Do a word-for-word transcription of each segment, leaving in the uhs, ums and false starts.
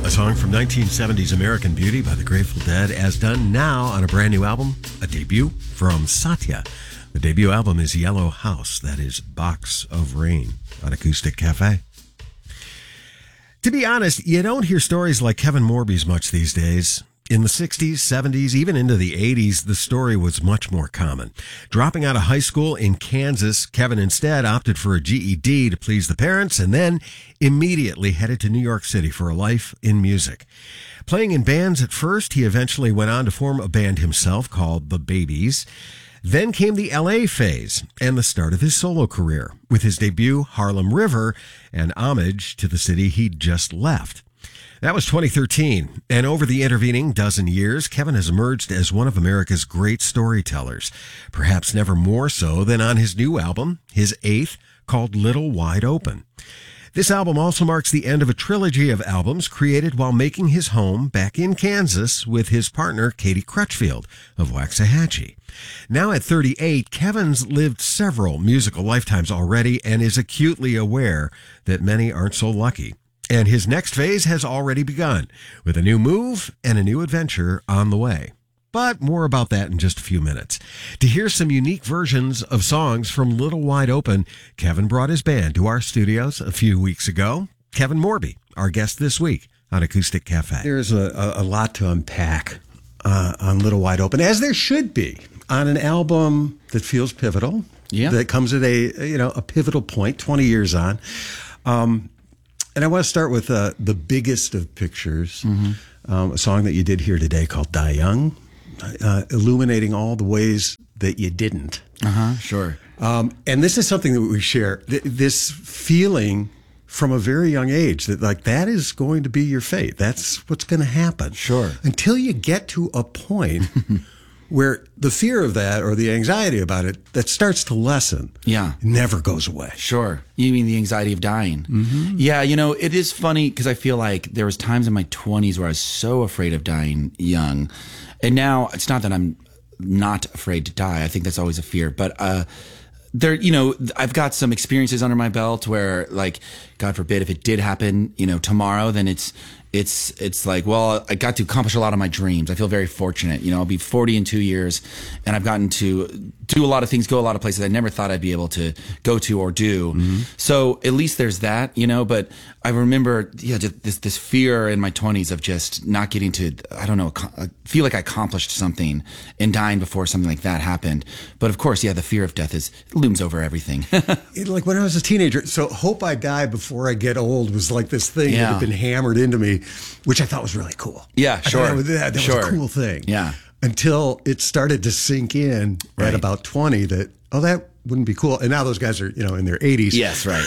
A song from nineteen seventies American Beauty by the Grateful Dead, as done now on a brand new album, a debut from Satya. The debut album is Yellow House, that is Box of Rain on Acoustic Cafe. To be honest, you don't hear stories like Kevin Morby's much these days. In the sixties, seventies, even into the eighties, the story was much more common. Dropping out of high school in Kansas, Kevin instead opted for a G E D to please the parents and then immediately headed to New York City for a life in music. Playing in bands at first, he eventually went on to form a band himself called The Babies. Then came the L A phase and the start of his solo career with his debut, Harlem River, an homage to the city he'd just left. That was twenty thirteen, and over the intervening dozen years, Kevin has emerged as one of America's great storytellers, perhaps never more so than on his new album, his eighth, called Little Wide Open. This album also marks the end of a trilogy of albums created while making his home back in Kansas with his partner, Katie Crutchfield of Waxahachie. Now at thirty-eight, Kevin's lived several musical lifetimes already and is acutely aware that many aren't so lucky. And his next phase has already begun, with a new move and a new adventure on the way. But more about that in just a few minutes. To hear some unique versions of songs from Little Wide Open, Kevin brought his band to our studios a few weeks ago. Kevin Morby, our guest this week on Acoustic Cafe. There's a, a, a lot to unpack uh, on Little Wide Open, as there should be, on an album that feels pivotal, yeah. that comes at a, you know, a pivotal point, twenty years on. Um, And I want to start with uh, the biggest of pictures, mm-hmm. um, a song that you did here today called Die Young, uh, illuminating all the ways that you didn't. Uh-huh, sure. Um, and this is something that we share, th- this feeling from a very young age that, like, that is going to be your fate. That's what's going to happen. Sure. Until you get to a point where the fear of that or the anxiety about it, that starts to lessen. Yeah. Never goes away. Sure. You mean the anxiety of dying. Mm-hmm. Yeah, you know, it is funny because I feel like there was times in my twenties where I was so afraid of dying young. And now it's not that I'm not afraid to die. I think that's always a fear. But uh, there, you know, I've got some experiences under my belt where, like, God forbid, if it did happen, you know, tomorrow, then it's, It's it's like, well, I got to accomplish a lot of my dreams. I feel very fortunate. You know, I'll be forty in two years, and I've gotten to do a lot of things, go a lot of places I never thought I'd be able to go to or do. Mm-hmm. So at least there's that, you know. But I remember, yeah, just this this fear in my twenties of just not getting to, I don't know, I feel like I accomplished something and dying before something like that happened. But of course, yeah, the fear of death is looms over everything. Like when I was a teenager, so hope I die before I get old was like this thing Yeah. that had been hammered into me, which I thought was really cool. Yeah, I sure. thought that, that, that sure. was a cool thing. Yeah. Until it started to sink in Right. at about twenty that, oh, that wouldn't be cool. And now those guys are, you know, in their eighties. Yes, right.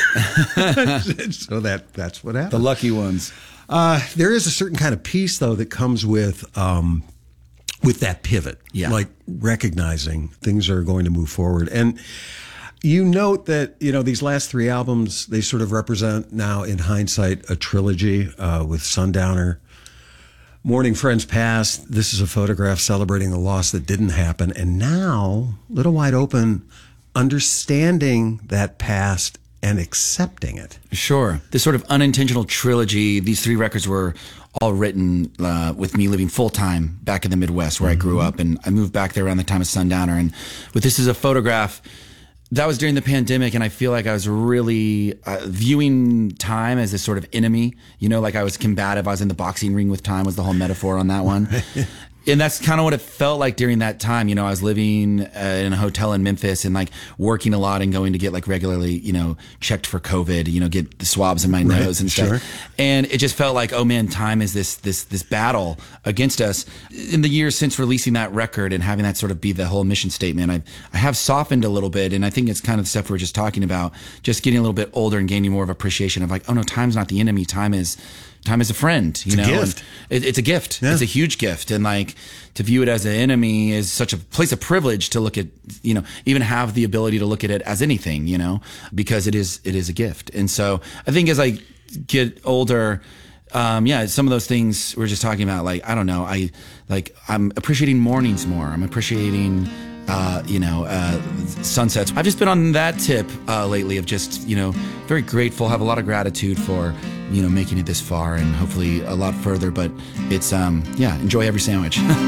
So that that's what happened. The lucky ones. Uh, there is a certain kind of peace, though, that comes with um, with that pivot. Yeah. Like recognizing things are going to move forward. And you note that, you know, these last three albums, they sort of represent now, in hindsight, a trilogy uh, with Sundowner, Mourning Friends Past. This is a photograph celebrating the loss that didn't happen. And now, Little Wide Open, understanding that past and accepting it. Sure. This sort of unintentional trilogy, these three records were all written uh, with me living full-time back in the Midwest where mm-hmm. I grew up. And I moved back there around the time of Sundowner. And with This Is a Photograph, that was during the pandemic, and I feel like I was really uh, viewing time as this sort of enemy. You know, like I was combative. I was in the boxing ring with time was the whole metaphor on that one. And that's kind of what it felt like during that time. You know, I was living uh, in a hotel in Memphis and like working a lot and going to get like regularly, you know, checked for COVID, you know, get the swabs in my right, nose and stuff. Sure. And it just felt like, oh man, time is this, this, this battle against us. In the years since releasing that record and having that sort of be the whole mission statement, I, I have softened a little bit. And I think it's kind of the stuff we were just talking about, just getting a little bit older and gaining more of appreciation of like, oh no, time's not the enemy. Time is, Time is a friend, you it's know. A gift. It, it's a gift. Yeah. It's a huge gift, and like to view it as an enemy is such a place of privilege to look at. You know, even have the ability to look at it as anything, you know, because it is it is a gift. And so I think as I get older, um, yeah, some of those things we we're just talking about, like I don't know, I like I'm appreciating mornings more. I'm appreciating uh, you know, uh, sunsets. I've just been on that tip uh, lately of just, you know, very grateful, have a lot of gratitude for, you know, making it this far and hopefully a lot further. But it's, um, yeah, enjoy every sandwich.